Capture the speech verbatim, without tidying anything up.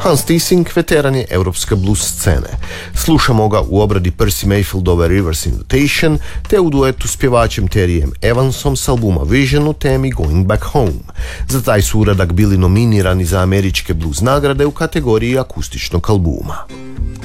Hans Theessing veteran je europske blues scene. Slušamo ga u obradi Percy Mayfieldove Rivers Invitation te u duetu s pjevačem Terryjem Evansom s albuma Vision u temi Going Back Home. Za taj su uradak bili nominirani za američke blues nagrade u kategoriji akustičnog albuma.